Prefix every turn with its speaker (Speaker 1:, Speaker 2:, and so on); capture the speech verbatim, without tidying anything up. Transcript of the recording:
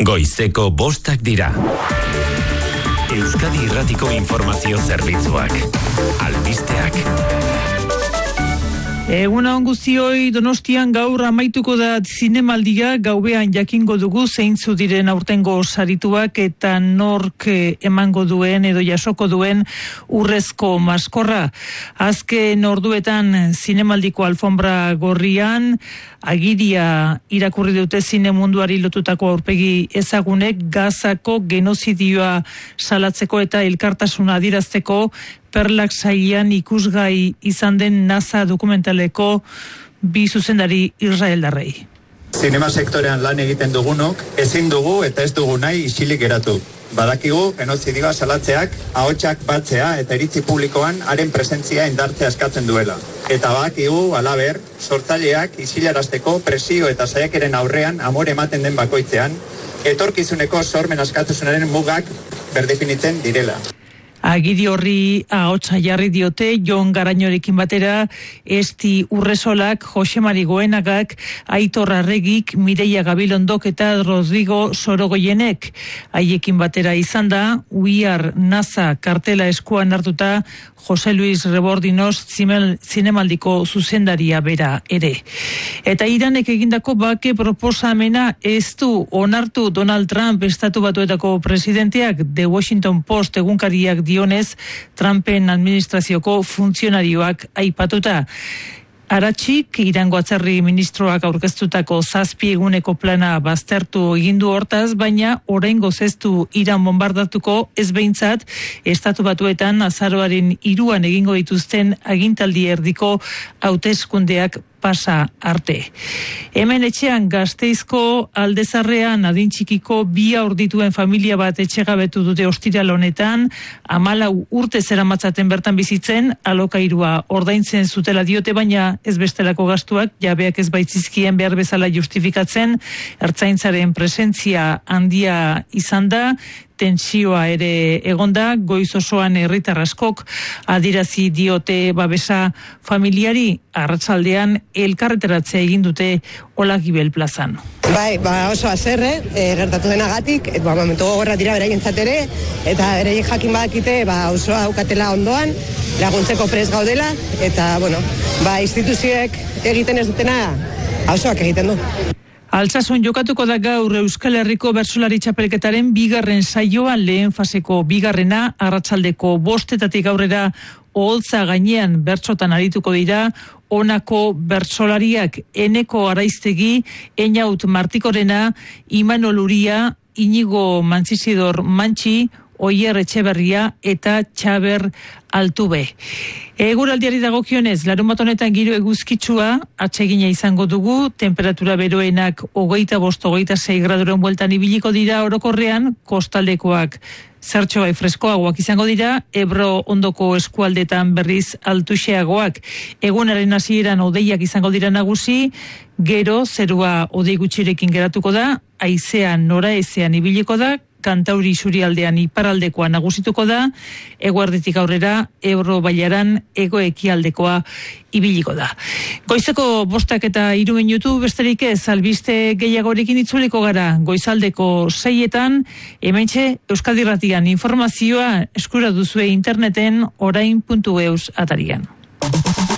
Speaker 1: Goizeko bostak dira. Euskadi Irratiko Informazio Zerbitzuak. Albisteak.
Speaker 2: Egun on guztioi, Donostian gaur amaituko da zinemaldia, gauean jakingo dugu zeintzu diren aurtengo sarituak eta nork emango duen edo jasoko duen urrezko maskorra. Azken orduetan zinemaldiko alfombra gorrian, agiria irakurri dute zine munduari lotutako aurpegi ezagunek Gazako genozidioa salatzeko eta elkartasuna adierazteko Perlak sailean ikusgai izan den NASA dokumentaleko bi zuzendari israeldarrei.
Speaker 3: Zinema sektorean lan egiten dugunok, ezin dugu eta ez dugu nahi isilik geratu. Badakigu, genozidioa salatzeak, ahotsak batzea eta iritzi publikoan haren presentzia indartzea eskatzen duela. Eta badakigu, halaber, sortzaileak isilarazteko presio eta saiakeren aurrean amore ematen den bakoitzean, etorkizuneko sormen askatasunaren mugak berdefinitzen direla.
Speaker 2: Agiri horri ahotsa jarri diote Jon Garañorekin batera Esti Urresolak, Jose Mari Goenagak, Aitor Arregik, Mireia Gabilondok eta Rodrigo Sorogoienek. Haiekin batera izan da, Uiar NASA kartela eskuan hartuta Jose Luis Rebordinos zinemaldiko zuzendaria bera ere. Eta Iranek egindako bake proposamena ez du onartu Donald Trump estatu batuetako presidenteak. The Washington Post egunkariak dionez, Trumpen administrazioko funtzionarioak aipatuta. Aratxik, Irango atzerri ministroak aurkeztutako zazpi eguneko plana baztertu egindu hortaz, baina oraingoz ez du Iran bombardatuko, ez behintzat estatu batuetan azaroaren hiruan egingo dituzten agintaldi erdiko hauteskundeak pasa arte. Hemen etxean Gasteizko Aldezarrean adin txikiko bi haur dituen familia bat etxegabetu dute ostiral honetan, hamalau urte zeramatzaten bertan bizitzen, alokairua ordaintzen zutela diote, baina ez bestelako gastuak, jabeak ez baitzizkien behar bezala justifikatzen, ertzaintzaren presentzia handia izan da, tentsioa ere egonda, goiz osoan herritar askok adirazi diote babesa familiari, arratsaldean elkarreteratzea egin dute Olagibel plazan.
Speaker 4: Bai, ba oso haserre, e, gertatu denagatik, et, ba, momentu gogorra dira beraientzat ere, eta beraiek jakin badakite, ba osoa daukatela ondoan, laguntzeko prest gaudela, eta bueno, ba instituzioek egiten ez dutena, osoak egiten du.
Speaker 2: Altsasun jokatuko da gaur Euskal Herriko bertsolari txapelketaren bigarren saioa, lehen faseko bigarrena, arratsaldeko bostetatik aurrera oholtza gainean bertsotan arituko dira honako bertsolariak: Eneko Araiztegi, Einaut Martikorena, Imanol Uria, Inigo Mantzizidor Mantxi, Oier Etxeberria eta Txaber Altube. Eguraldiari dagokionez, larunbat honetan giro eguzkitsua atsegina izango dugu, temperatura beroenak hogeita bost, hogeita sei graduren bueltan ibiliko dira orokorrean, kostaldekoak zertxo bai freskoagoak izango dira, Ebro ondoko eskualdetan berriz altuxeagoak. Egunaren hasieran hodeiak izango dira nagusi, gero zerua hodei gutxirekin geratuko da, haizean noraezean ibiliko da, Kantauri isurialdean iparaldekoa nagusituko da, eguerditik aurrera Ebro bailaran hego-ekialdekoa ibiliko da. Goizeko bostak eta hiru minutu besterik ez, albiste gehiagorekin itzuliko gara, goizaldeko seietan, hementxe Euskadi Irratian informazioa eskura duzue interneten orain puntu eus atarian.